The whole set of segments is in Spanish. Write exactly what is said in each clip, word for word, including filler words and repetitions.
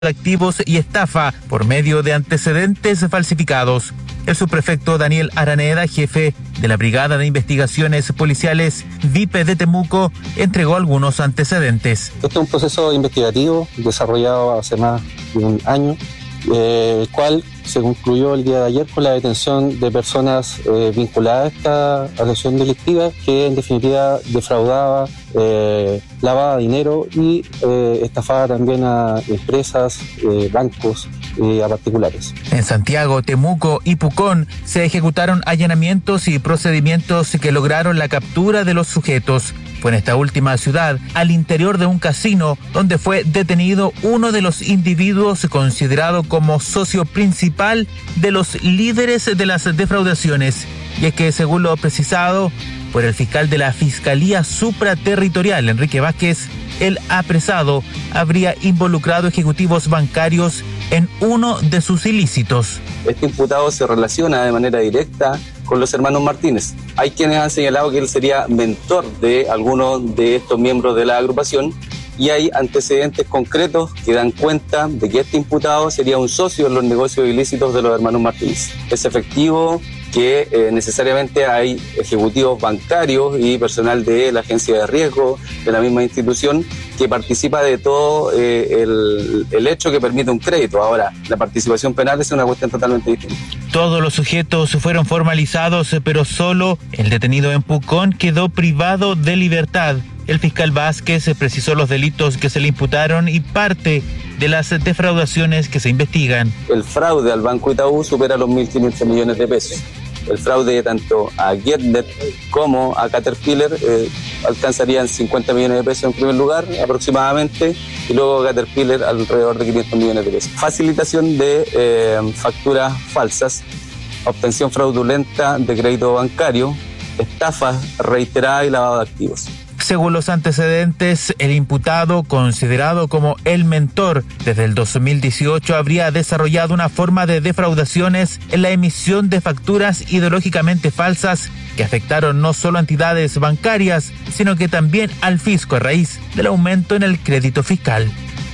activos y estafa por medio de antecedentes falsificados. El subprefecto Daniel Araneda, jefe de la Brigada de Investigaciones Policiales V I P de Temuco, entregó algunos antecedentes. Este es un proceso investigativo desarrollado hace más de un año, eh, el cual se concluyó el día de ayer con la detención de personas eh, vinculadas a esta asociación delictiva que en definitiva defraudaba, eh, lavaba dinero y eh, estafaba también a empresas, eh, bancos y a particulares. En Santiago, Temuco y Pucón se ejecutaron allanamientos y procedimientos que lograron la captura de los sujetos. Fue en esta última ciudad, al interior de un casino, donde fue detenido uno de los individuos considerado como socio principal de los líderes de las defraudaciones. Y es que, según lo precisado por el fiscal de la Fiscalía Supraterritorial, Enrique Vázquez, el apresado habría involucrado ejecutivos bancarios en uno de sus ilícitos. Este imputado se relaciona de manera directa con los hermanos Martínez. Hay quienes han señalado que él sería mentor de algunos de estos miembros de la agrupación y hay antecedentes concretos que dan cuenta de que este imputado sería un socio en los negocios ilícitos de los hermanos Martínez. Es efectivo que eh, necesariamente hay ejecutivos bancarios y personal de la agencia de riesgo de la misma institución que participa de todo eh, el, el hecho que permite un crédito. Ahora, la participación penal es una cuestión totalmente distinta. Todos los sujetos fueron formalizados, pero solo el detenido en Pucón quedó privado de libertad. El fiscal Vázquez precisó los delitos que se le imputaron y parte de las defraudaciones que se investigan. El fraude al Banco Itaú supera los mil quinientos millones de pesos. El fraude tanto a GetNet como a Caterpillar eh, alcanzarían cincuenta millones de pesos en primer lugar aproximadamente y luego Caterpillar alrededor de quinientos millones de pesos. Facilitación de eh, facturas falsas, obtención fraudulenta de crédito bancario, estafa reiterada y lavado de activos. Según los antecedentes, el imputado, considerado como el mentor desde el dos mil dieciocho, habría desarrollado una forma de defraudaciones en la emisión de facturas ideológicamente falsas que afectaron no solo a entidades bancarias, sino que también al fisco a raíz del aumento en el crédito fiscal.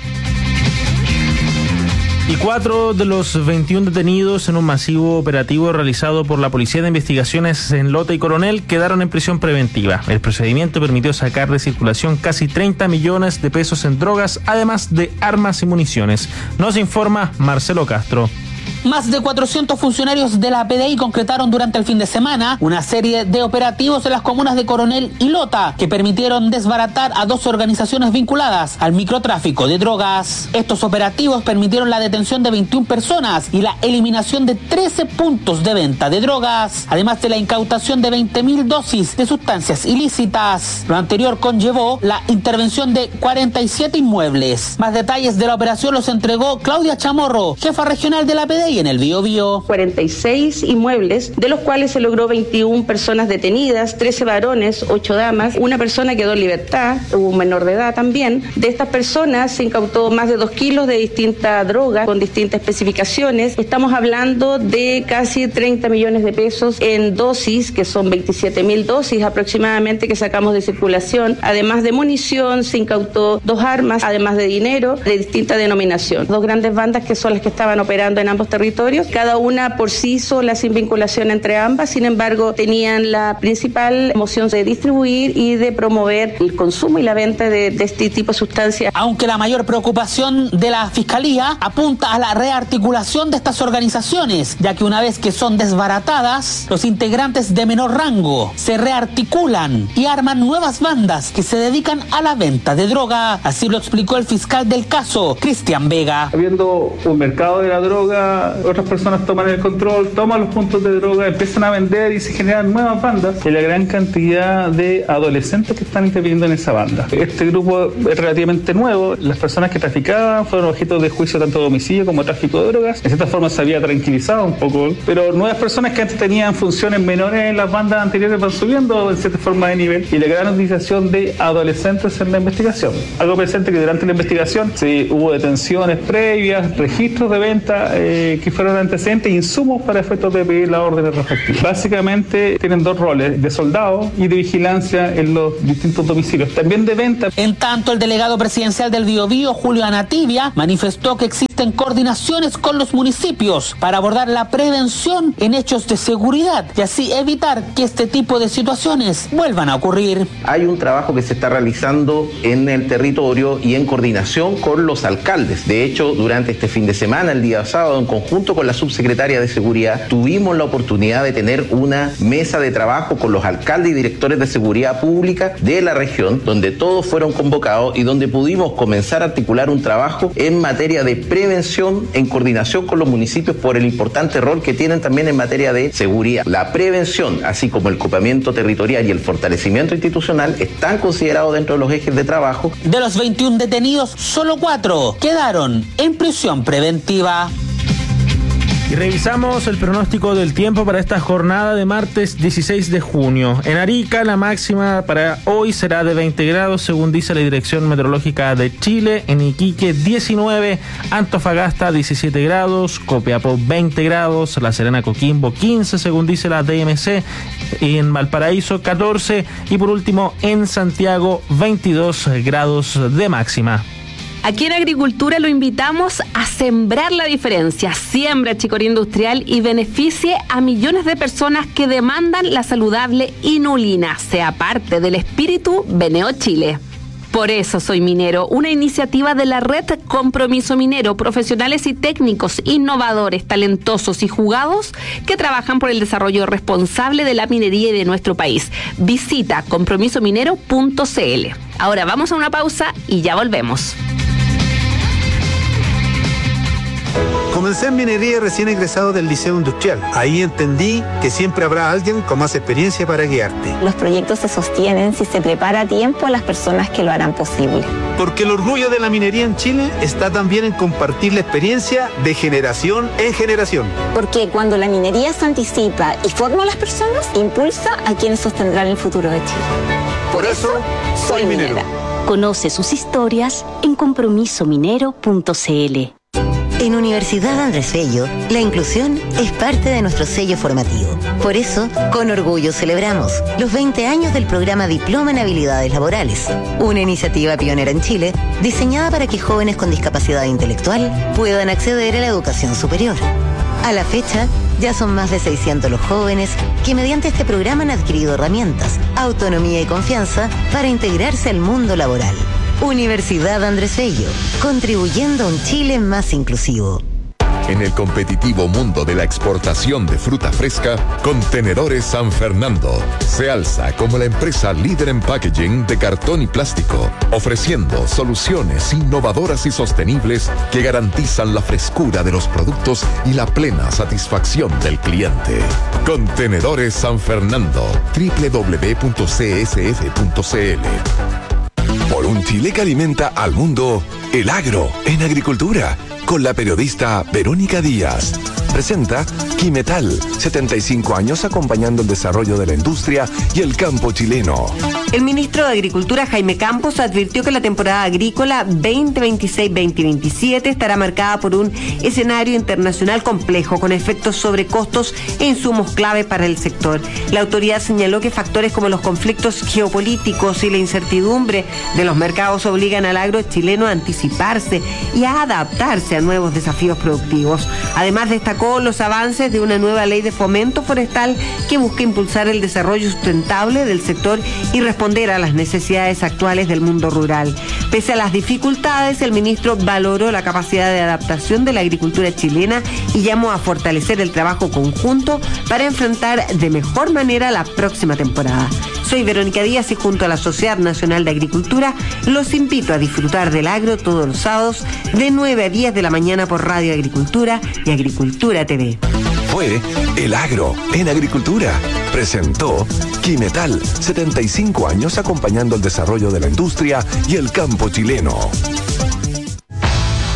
Y cuatro de los veintiún detenidos en un masivo operativo realizado por la Policía de Investigaciones en Lota y Coronel quedaron en prisión preventiva. El procedimiento permitió sacar de circulación casi treinta millones de pesos en drogas, además de armas y municiones. Nos informa Marcelo Castro. Más de cuatrocientos funcionarios de la P D I concretaron durante el fin de semana una serie de operativos en las comunas de Coronel y Lota que permitieron desbaratar a dos organizaciones vinculadas al microtráfico de drogas. Estos operativos permitieron la detención de veintiuna personas y la eliminación de trece puntos de venta de drogas, además de la incautación de veinte mil dosis de sustancias ilícitas. Lo anterior conllevó la intervención de cuarenta y siete inmuebles. Más detalles de la operación los entregó Claudia Chamorro, jefa regional de la P D I en el Biobío. cuarenta y seis inmuebles, de los cuales se logró veintiuna personas detenidas, trece varones, ocho damas, una persona quedó en libertad, hubo un menor de edad también. De estas personas se incautó más de dos kilos de distinta droga con distintas especificaciones. Estamos hablando de casi treinta millones de pesos en dosis, que son veintisiete mil dosis aproximadamente que sacamos de circulación. Además de munición, se incautó dos armas, además de dinero de distinta denominación. Dos grandes bandas que son las que estaban operando en ambos territorios, cada una por sí sola sin vinculación entre ambas, sin embargo tenían la principal moción de distribuir y de promover el consumo y la venta de, de este tipo de sustancias. Aunque la mayor preocupación de la Fiscalía apunta a la rearticulación de estas organizaciones, ya que una vez que son desbaratadas, los integrantes de menor rango se rearticulan y arman nuevas bandas que se dedican a la venta de droga. Así lo explicó el fiscal del caso, Cristian Vega. Habiendo un mercado de la droga, otras personas toman el control, toman los puntos de droga, empiezan a vender y se generan nuevas bandas y la gran cantidad de adolescentes que están interviniendo en esa banda. Este grupo es relativamente nuevo, las personas que traficaban fueron objeto de juicio tanto de homicidio como tráfico de drogas, en cierta forma se había tranquilizado un poco, pero nuevas personas que antes tenían funciones menores en las bandas anteriores van subiendo en cierta forma de nivel y la gran utilización de adolescentes en la investigación. Algo presente que durante la investigación sí, hubo detenciones previas, registros de venta eh, eh, que fueron antecedentes e insumos para efectos de pedir las órdenes respectivas. Básicamente tienen dos roles, de soldado y de vigilancia en los distintos domicilios, también de venta. En tanto, el delegado presidencial del Biobío, Julio Anativia, manifestó que existen coordinaciones con los municipios para abordar la prevención en hechos de seguridad y así evitar que este tipo de situaciones vuelvan a ocurrir. Hay un trabajo que se está realizando en el territorio y en coordinación con los alcaldes. De hecho, durante este fin de semana, el día sábado, en conjunto con la subsecretaria de Seguridad, tuvimos la oportunidad de tener una mesa de trabajo con los alcaldes y directores de seguridad pública de la región, donde todos fueron convocados y donde pudimos comenzar a articular un trabajo en materia de prevención en coordinación con los municipios por el importante rol que tienen también en materia de seguridad. La prevención, así como el copamiento territorial y el fortalecimiento institucional, están considerados dentro de los ejes de trabajo. De los veintiún detenidos, solo cuatro quedaron en prisión preventiva. Y revisamos el pronóstico del tiempo para esta jornada de martes dieciséis de junio. En Arica, la máxima para hoy será de veinte grados, según dice la Dirección Meteorológica de Chile. En Iquique, diecinueve, Antofagasta, diecisiete grados, Copiapó, veinte grados, La Serena, Coquimbo, quince, según dice la D M C. En Valparaíso, catorce. Y por último, en Santiago, veintidós grados de máxima. Aquí en Agricultura lo invitamos a sembrar la diferencia. Siembra chicoría industrial y beneficie a millones de personas que demandan la saludable inulina. Sea parte del espíritu Beneo Chile. Por eso soy minero, una iniciativa de la red Compromiso Minero, profesionales y técnicos innovadores, talentosos y jugados que trabajan por el desarrollo responsable de la minería y de nuestro país. Visita compromiso minero punto c l. Ahora vamos a una pausa y ya volvemos. Comencé en minería recién egresado del Liceo Industrial. Ahí entendí que siempre habrá alguien con más experiencia para guiarte. Los proyectos se sostienen si se prepara a tiempo a las personas que lo harán posible. Porque el orgullo de la minería en Chile está también en compartir la experiencia de generación en generación. Porque cuando la minería se anticipa y forma a las personas, impulsa a quienes sostendrán el futuro de Chile. Por, Por eso, soy minero. minera. Conoce sus historias en compromiso minero punto c l. En Universidad Andrés Bello, la inclusión es parte de nuestro sello formativo. Por eso, con orgullo celebramos los veinte años del programa Diploma en Habilidades Laborales, una iniciativa pionera en Chile diseñada para que jóvenes con discapacidad intelectual puedan acceder a la educación superior. A la fecha, ya son más de seiscientos los jóvenes que mediante este programa han adquirido herramientas, autonomía y confianza para integrarse al mundo laboral. Universidad Andrés Bello, contribuyendo a un Chile más inclusivo. En el competitivo mundo de la exportación de fruta fresca, Contenedores San Fernando se alza como la empresa líder en packaging de cartón y plástico, ofreciendo soluciones innovadoras y sostenibles que garantizan la frescura de los productos y la plena satisfacción del cliente. Contenedores San Fernando, doble u doble u doble u punto c s f punto c l. Por un Chile que alimenta al mundo, el agro en agricultura, con la periodista Verónica Díaz. Presenta Quimetal, setenta y cinco años acompañando el desarrollo de la industria y el campo chileno. El ministro de Agricultura, Jaime Campos, advirtió que la temporada agrícola veinte veintiséis veinte veintisiete estará marcada por un escenario internacional complejo, con efectos sobre costos e insumos clave para el sector. La autoridad señaló que factores como los conflictos geopolíticos y la incertidumbre de los mercados obligan al agro chileno a anticiparse y a adaptarse a nuevos desafíos productivos. Además, destacó los avances de una nueva ley de fomento forestal que busca impulsar el desarrollo sustentable del sector y responder a las necesidades actuales del mundo rural. Pese a las dificultades, el ministro valoró la capacidad de adaptación de la agricultura chilena y llamó a fortalecer el trabajo conjunto para enfrentar de mejor manera la próxima temporada. Soy Verónica Díaz y junto a la Sociedad Nacional de Agricultura los invito a disfrutar del agro todos los sábados de nueve a diez de la mañana por Radio Agricultura y Agricultura T V. Fue El Agro en Agricultura. Presentó Quimetal, setenta y cinco años acompañando el desarrollo de la industria y el campo chileno.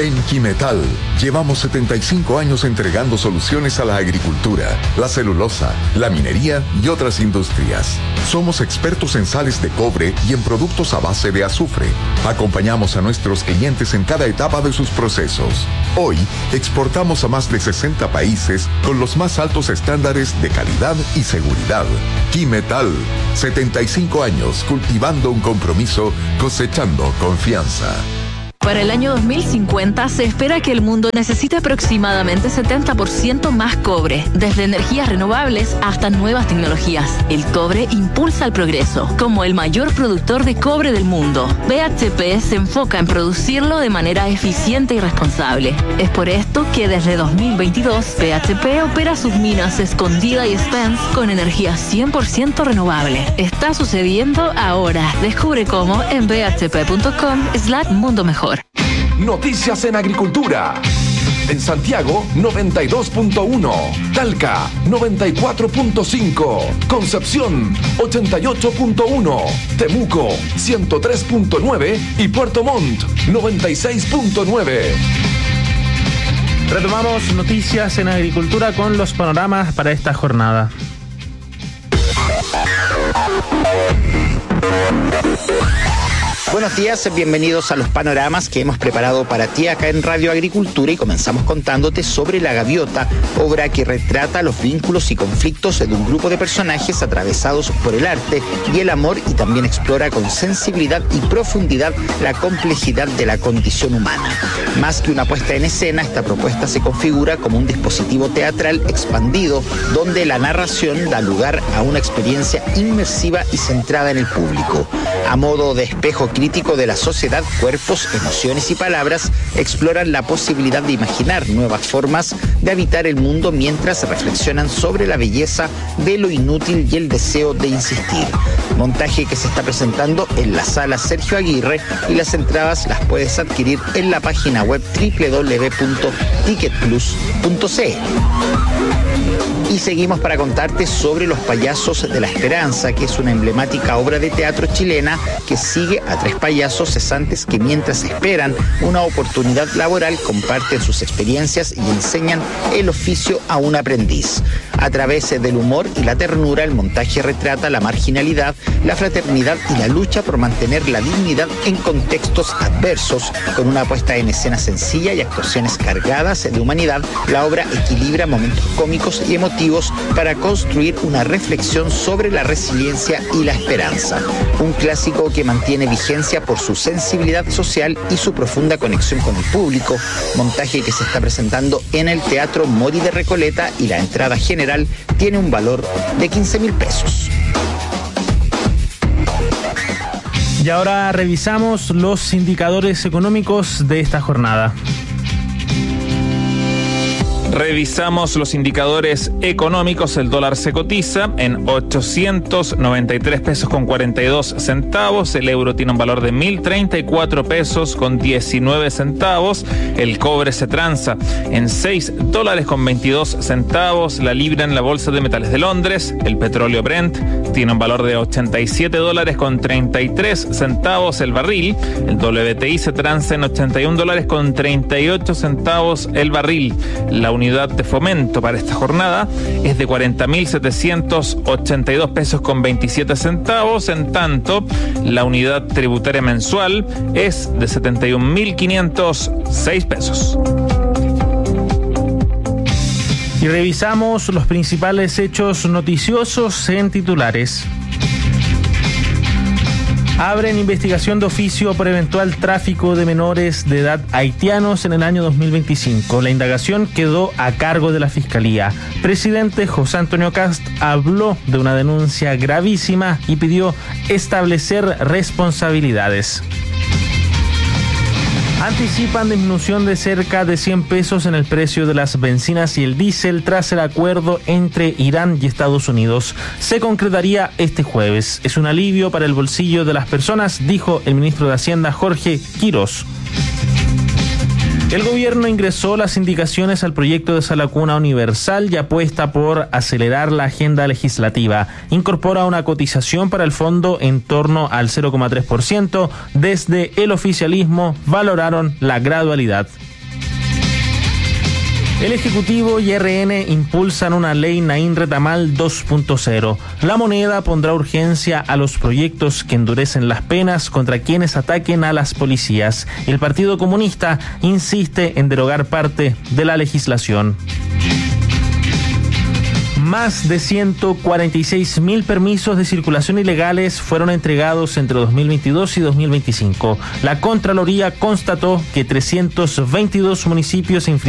En Quimetal llevamos setenta y cinco años entregando soluciones a la agricultura, la celulosa, la minería y otras industrias. Somos expertos en sales de cobre y en productos a base de azufre. Acompañamos a nuestros clientes en cada etapa de sus procesos. Hoy exportamos a más de sesenta países con los más altos estándares de calidad y seguridad. Quimetal, setenta y cinco años cultivando un compromiso, cosechando confianza. Para el año dos mil cincuenta se espera que el mundo necesite aproximadamente setenta por ciento más cobre, desde energías renovables hasta nuevas tecnologías. El cobre impulsa el progreso. Como el mayor productor de cobre del mundo, B H P se enfoca en producirlo de manera eficiente y responsable. Es por esto que desde dos mil veintidós B H P opera sus minas Escondida y Spence con energía cien por ciento renovable. Está sucediendo ahora. Descubre cómo en b h p punto com slash mundo mejor. Noticias en agricultura. En Santiago, noventa y dos punto uno. Talca, noventa y cuatro punto cinco. Concepción, ochenta y ocho punto uno. Temuco, ciento tres punto nueve. Y Puerto Montt, noventa y seis punto nueve. Retomamos noticias en agricultura con los panoramas para esta jornada. Buenos días, bienvenidos a los panoramas que hemos preparado para ti acá en Radio Agricultura y comenzamos contándote sobre La Gaviota, obra que retrata los vínculos y conflictos de un grupo de personajes atravesados por el arte y el amor y también explora con sensibilidad y profundidad la complejidad de la condición humana. Más que una puesta en escena, esta propuesta se configura como un dispositivo teatral expandido donde la narración da lugar a una experiencia inmersiva y centrada en el público. A modo de espejo crítico de la sociedad, cuerpos, emociones y palabras exploran la posibilidad de imaginar nuevas formas de habitar el mundo mientras reflexionan sobre la belleza de lo inútil y el deseo de insistir. Montaje que se está presentando en la sala Sergio Aguirre y las entradas las puedes adquirir en la página web doble u doble u doble u punto ticket plus punto c l. Y seguimos para contarte sobre Los Payasos de la Esperanza, que es una emblemática obra de teatro chilena que sigue a tres payasos cesantes que mientras esperan una oportunidad laboral comparten sus experiencias y enseñan el oficio a un aprendiz. A través del humor y la ternura, el montaje retrata la marginalidad, la fraternidad y la lucha por mantener la dignidad en contextos adversos. Con una puesta en escena sencilla y actuaciones cargadas de humanidad, la obra equilibra momentos cómicos y emotivos para construir una reflexión sobre la resiliencia y la esperanza. Un clásico que mantiene vigencia por su sensibilidad social y su profunda conexión con el público. Montaje que se está presentando en el Teatro Mori de Recoleta y la entrada general tiene un valor de quince mil pesos. Y ahora revisamos los indicadores económicos de esta jornada. Revisamos los indicadores económicos. El dólar se cotiza en ochocientos noventa y tres pesos con cuarenta y dos centavos. El euro tiene un valor de mil treinta y cuatro pesos con diecinueve centavos. El cobre se transa en seis dólares con veintidós centavos. La libra en la bolsa de metales de Londres. El petróleo Brent tiene un valor de ochenta y siete dólares con treinta y tres centavos el barril. El W T I se transa en ochenta y un dólares con treinta y ocho centavos el barril. La unidad de fomento para esta jornada es de cuarenta mil setecientos ochenta y dos pesos con veintisiete centavos, en tanto la unidad tributaria mensual es de setenta y un mil quinientos seis pesos. Y revisamos los principales hechos noticiosos en titulares. Abren investigación de oficio por eventual tráfico de menores de edad haitianos en el año dos mil veinticinco. La indagación quedó a cargo de la Fiscalía. Presidente José Antonio Kast habló de una denuncia gravísima y pidió establecer responsabilidades. Anticipan disminución de cerca de cien pesos en el precio de las bencinas y el diésel tras el acuerdo entre Irán y Estados Unidos. Se concretaría este jueves. Es un alivio para el bolsillo de las personas, dijo el ministro de Hacienda Jorge Quirós. El gobierno ingresó las indicaciones al proyecto de sala cuna universal y apuesta por acelerar la agenda legislativa. Incorpora una cotización para el fondo en torno al cero coma tres por ciento. Desde el oficialismo valoraron la gradualidad. El Ejecutivo y R N impulsan una ley Naín Retamal dos punto cero. La Moneda pondrá urgencia a los proyectos que endurecen las penas contra quienes ataquen a las policías. El Partido Comunista insiste en derogar parte de la legislación. Más de ciento cuarenta y seis mil permisos de circulación ilegales fueron entregados entre dos mil veintidós y dos mil veinticinco. La Contraloría constató que trescientos veintidós municipios infringieron